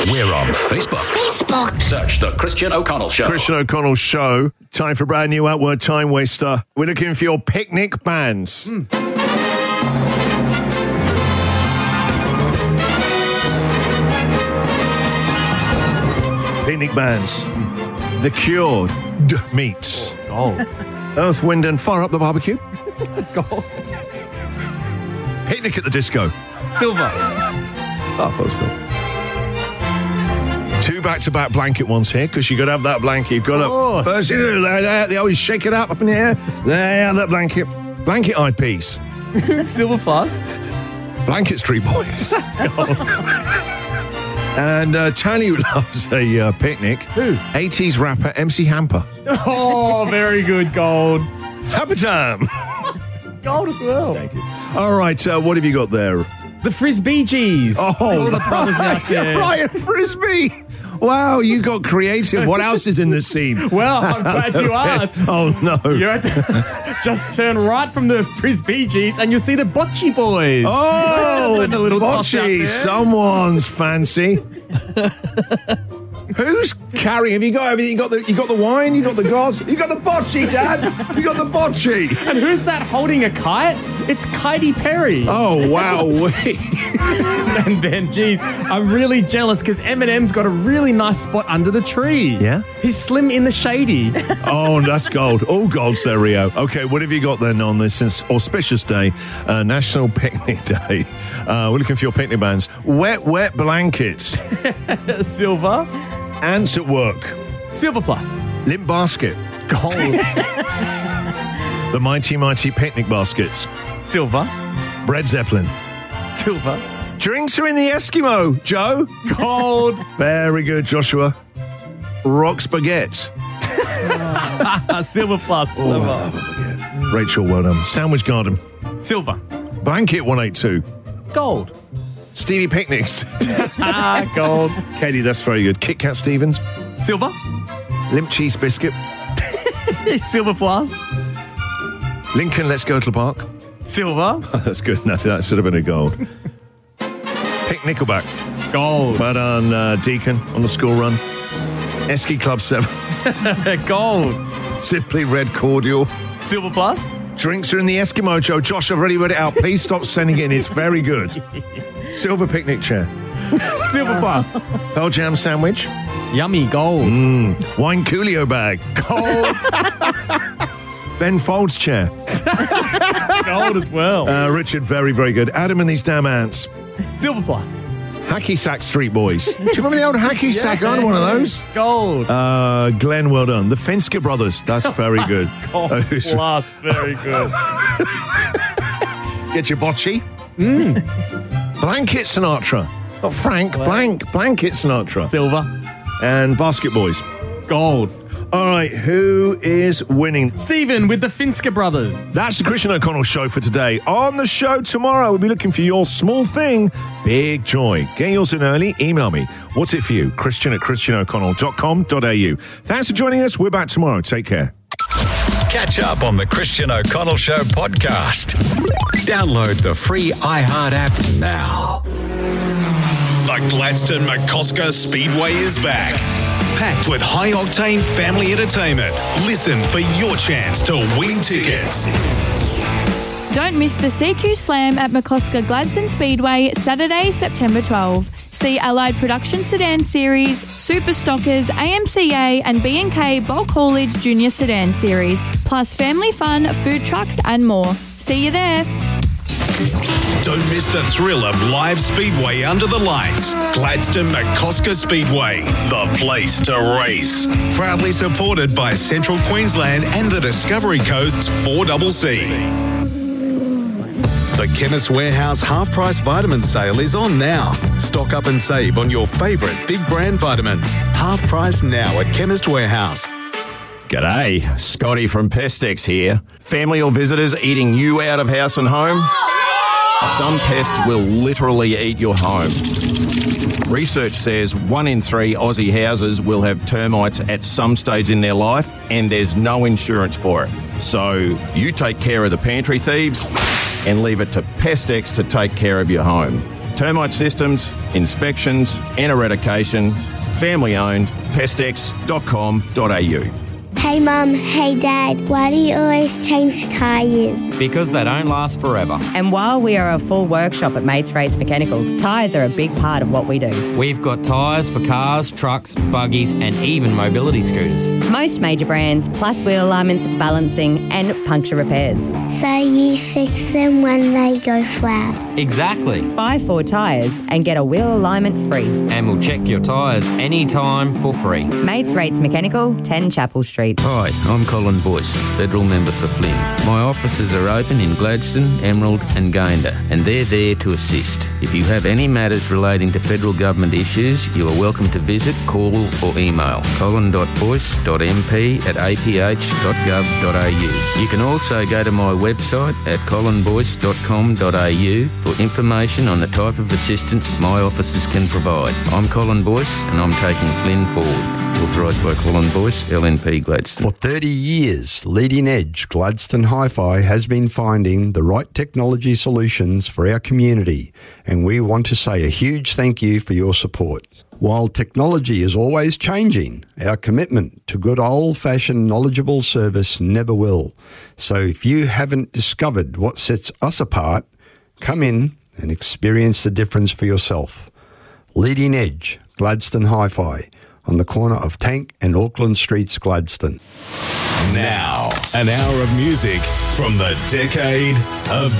We're on Facebook. Search The Christian O'Connell Show. Christian O'Connell Show. Time for a brand new Outward Time Waster. We're looking for your picnic bands. Picnic bands. The Cured meets Gold. Earth, Wind and Fire up the barbecue. Gold. Picnic at the Disco. Silver. Oh, that was cool. 2 back-to-back blanket ones here, because you got to have that blanket. You've got to first, they always shake it up in the air. There, that blanket. Blanket eyepiece. Silver plus. Blanket Street Boys. And Tony loves a picnic. Who? 80s rapper MC Hamper. Oh, very good. Gold. Happy time. Gold as well. Thank you. All right, what have you got there? The Frisbee G's. Oh, all the brothers out there. Right, a Frisbee. Wow, you got creative. What else is in the scene? Well, I'm glad you asked. Oh, no. You're at the, just turn right from the Frisbee G's and you'll see the Bocce Boys. Oh, And a little toss out Bocce, there. someone's fancy. Who's carrying? Have you got everything? You got the wine, you got the gauze, you got the bocce, Dad. You got the bocce. And who's that holding a kite? It's Katy Perry. Oh wow! And then, geez, I'm really jealous because Eminem's got a really nice spot under the tree. Yeah? He's slim in the shady. Oh, that's gold. All gold's there, Rio. Okay, what have you got then on this auspicious day, National Picnic Day? We're looking for your picnic bands. Wet blankets. Silver. Ants at work. Silver plus. Limp basket. Gold. The mighty picnic baskets. Silver. Bread Zeppelin. Silver. Drinks are in the Eskimo, Joe. Gold. Very good, Joshua. Rock spaghetti. Silver plus. Silver. Rachel, well done. Sandwich Garden. Silver. Blanket 182. Gold. Stevie Picnics. Gold. Katie, that's very good. Kit Kat Stevens. Silver. Limp Cheese Biscuit. Silver plus. Lincoln, Let's Go to the Park. Silver. That's good. That should have been a gold. Pick Nickelback. Gold. Well done, Deacon, on the school run. Esky Club 7. Gold. Simply Red Cordial. Silver plus. Drinks are in the Eskimo, Joe. Josh, I've already read it out. Please stop sending it in. It's very good. Silver picnic chair. Silver plus. Pearl Jam sandwich. Yummy. Gold. Wine Coolio bag. Gold. Ben Folds chair. Gold as well. Richard, very, very good. Adam and these damn ants. Silver plus. Hacky Sack Street Boys. Do you remember the old Hacky Sack? I had one of those. Gold. Glenn, well done. The Finsker Brothers. That's very good. Gold Those- plus. Very good. Get your bocce. Blanket Sinatra. Not Frank, Blanket Sinatra. Silver. And Basket Boys. Gold. All right, who is winning? Stephen with the Finsker brothers. That's the Christian O'Connell Show for today. On the show tomorrow, we'll be looking for your small thing, big joy. Get yours in early. Email me. What's it for you? Christian@christianoconnell.com.au. Thanks for joining us. We're back tomorrow. Take care. Catch up on the Christian O'Connell Show podcast. Download the free iHeart app now. The Gladstone McCosker Speedway is back. Packed with high-octane family entertainment. Listen for your chance to win tickets. Don't miss the CQ Slam at McCosker Gladstone Speedway, Saturday, September 12. See Allied Production Sedan Series, Super Stockers, AMCA and B&K Bulk Haulage Junior Sedan Series, plus family fun, food trucks and more. See you there. Don't miss the thrill of live speedway under the lights. Gladstone McCosker Speedway, the place to race. Proudly supported by Central Queensland and the Discovery Coast's 4CC. The Chemist Warehouse half-price vitamin sale is on now. Stock up and save on your favourite big brand vitamins. Half price now at Chemist Warehouse. G'day, Scotty from Pestex here. Family or visitors eating you out of house and home? Some pests will literally eat your home. Research says 1 in 3 Aussie houses will have termites at some stage in their life, and there's no insurance for it. So you take care of the pantry thieves and leave it to Pestex to take care of your home. Termite systems, inspections and eradication. Family owned. Pestex.com.au. Hey Mum, hey Dad, why do you always change tyres? Because they don't last forever. And while we are a full workshop at Mates Rates Mechanical, tyres are a big part of what we do. We've got tyres for cars, trucks, buggies and even mobility scooters. Most major brands, plus wheel alignments, balancing and puncture repairs. So you fix them when they go flat? Exactly. Buy 4 tyres and get a wheel alignment free. And we'll check your tyres anytime for free. Mates Rates Mechanical, 10 Chapel Street. Hi, I'm Colin Boyce, Federal Member for Flynn. My offices are open in Gladstone, Emerald and Gayndah, and they're there to assist. If you have any matters relating to federal government issues, you are welcome to visit, call or email colin.boyce.mp@aph.gov.au. You can also go to my website at colinboyce.com.au for information on the type of assistance my offices can provide. I'm Colin Boyce and I'm taking Flynn forward. Authorised by Colin Boyce, LNP Gladstone. For 30 years, Leading Edge Gladstone Hi-Fi has been finding the right technology solutions for our community, and we want to say a huge thank you for your support. While technology is always changing, our commitment to good old-fashioned knowledgeable service never will. So if you haven't discovered what sets us apart, come in and experience the difference for yourself. Leading Edge Gladstone Hi-Fi, on the corner of Tank and Auckland Streets, Gladstone. Now, an hour of music from the decade of